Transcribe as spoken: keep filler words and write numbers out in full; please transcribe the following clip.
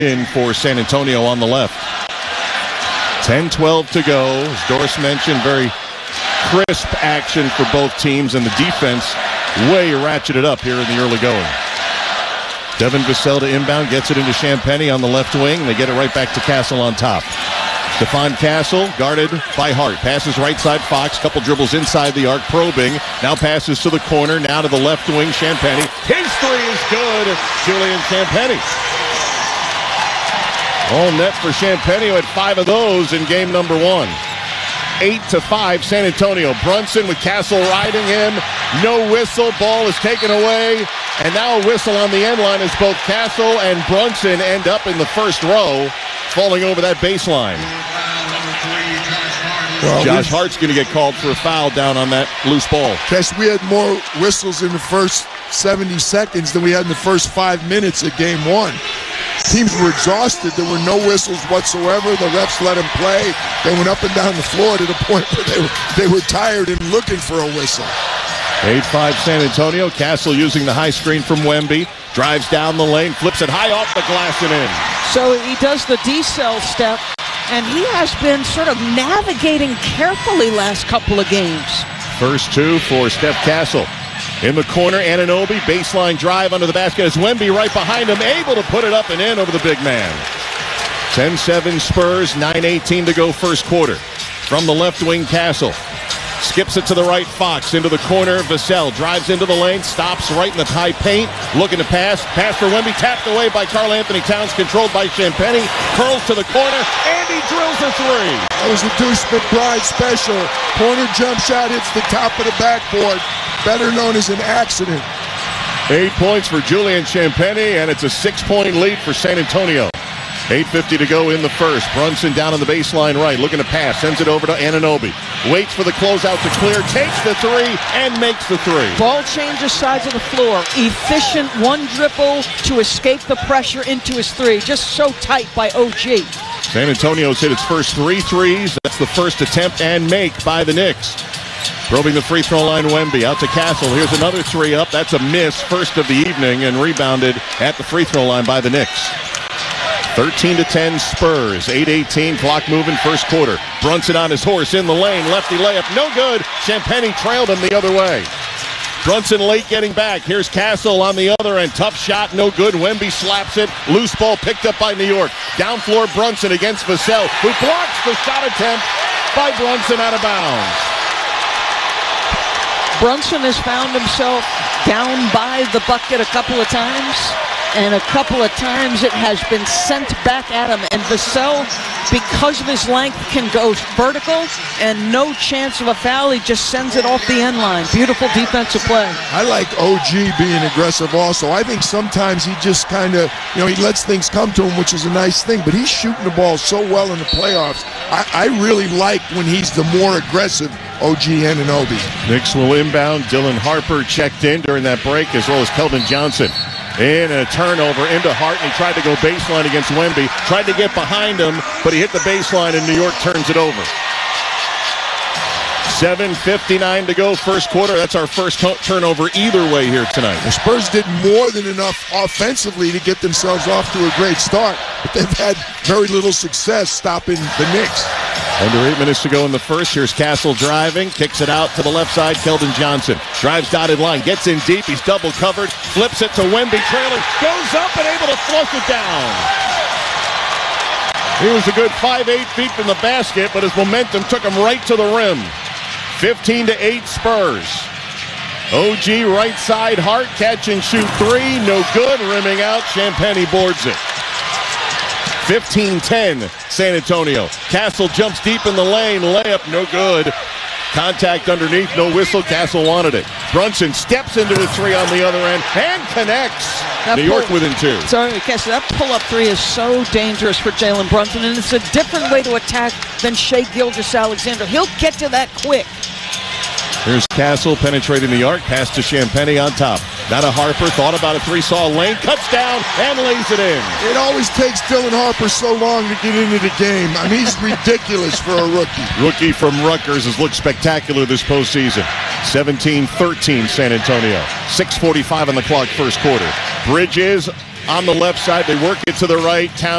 in for San Antonio on the left. ten twelve to go. As Doris mentioned, very crisp action for both teams, and the defense way ratcheted up here in the early going. Devin Vassell to inbound, gets it into Champagnie on the left wing. They get it right back to Castle on top. Stephon Castle guarded by Hart. Passes right side Fox. Couple dribbles inside the arc, probing. Now passes to the corner. Now to the left wing, Champagnie. His three is good. Julian Champagnie. All net for Champagnie, who had five of those in game number one. Eight to five, San Antonio. Brunson with Castle riding him. No whistle. Ball is taken away. And now a whistle on the end line as both Castle and Brunson end up in the first row, falling over that baseline. Well, Josh Hart's going to get called for a foul down on that loose ball. Yes, we had more whistles in the first seventy seconds than we had in the first five minutes of game one. Teams were exhausted. There were no whistles whatsoever. The refs let them play. They went up and down the floor to the point where they were, they were tired and looking for a whistle. eight five San Antonio. Castle using the high screen from Wemby. Drives down the lane, flips it high off the glass and in. So he does the decel step, and he has been sort of navigating carefully last couple of games. First two for Steph Castle. In the corner, Anunoby, baseline drive under the basket as Wemby right behind him, able to put it up and in over the big man. ten seven Spurs, nine eighteen to go first quarter. From the left wing, Castle. Skips it to the right, Fox. Into the corner, Vassell drives into the lane, stops right in the high paint, looking to pass. Pass for Wemby, tapped away by Karl Anthony Towns, controlled by Champagnie. Curls to the corner, and he drills a three. That was the Deuce McBride special. Corner jump shot hits the top of the backboard, better known as an accident. Eight points for Julian Champagnie, and it's a six-point lead for San Antonio. eight fifty to go in the first. Brunson down on the baseline right, looking to pass, sends it over to Anunoby. Waits for the closeout to clear, takes the three, and makes the three. Ball changes sides of the floor. Efficient one dribble to escape the pressure into his three. Just so tight by O G. San Antonio's hit its first three threes. That's the first attempt and make by the Knicks. Probing the free throw line, Wemby out to Castle. Here's another three up. That's a miss, first of the evening, and rebounded at the free throw line by the Knicks. thirteen to ten Spurs, eight eighteen, clock moving, first quarter. Brunson on his horse in the lane, lefty layup, no good. Champagnie trailed him the other way. Brunson late getting back. Here's Castle on the other end. Tough shot, no good. Wemby slaps it. Loose ball picked up by New York. Down floor Brunson against Vassell, who blocks the shot attempt by Brunson out of bounds. Brunson has found himself down by the bucket a couple of times, and a couple of times it has been sent back at him. And Vassell, because of his length, can go vertical, and no chance of a foul. He just sends it off the end line. Beautiful defensive play. I like O G being aggressive also. I think sometimes he just kind of, you know, he lets things come to him, which is a nice thing, but he's shooting the ball so well in the playoffs. I, I really like when he's the more aggressive O G Anunoby. Knicks will inbound. Dylan Harper checked in during that break, as well as Kelvin Johnson. In a turnover into Hart, and he tried to go baseline against Wemby. Tried to get behind him, but he hit the baseline, and New York turns it over. seven fifty-nine to go, first quarter. That's our first turnover either way here tonight. The Spurs did more than enough offensively to get themselves off to a great start, but they've had very little success stopping the Knicks. Under eight minutes to go in the first. Here's Castle driving, kicks it out to the left side. Kelvin Johnson drives dotted line, gets in deep. He's double covered, flips it to Wemby, trailing, goes up and able to flush it down. He was a good five, eight feet from the basket, but his momentum took him right to the rim. fifteen to eight Spurs. O G right side, Hart catch and shoot three, no good. Rimming out, Champagnie boards it. fifteen ten San Antonio. Castle jumps deep in the lane, layup no good. Contact underneath, no whistle. Castle wanted it. Brunson steps into the three on the other end and connects. That New York within two. Sorry, Castle, that pull-up three is so dangerous for Jalen Brunson, and it's a different way to attack than Shai Gilgeous-Alexander. He'll get to that quick. Here's Castle penetrating the arc, pass to Champagnie on top. Now to Harper, thought about a three, saw a lane, cuts down, and lays it in. It always takes Dylan Harper so long to get into the game. I mean, he's ridiculous for a rookie. Rookie from Rutgers has looked spectacular this postseason. seventeen thirteen San Antonio. six forty-five on the clock, first quarter. Bridges on the left side. They work it to the right. Town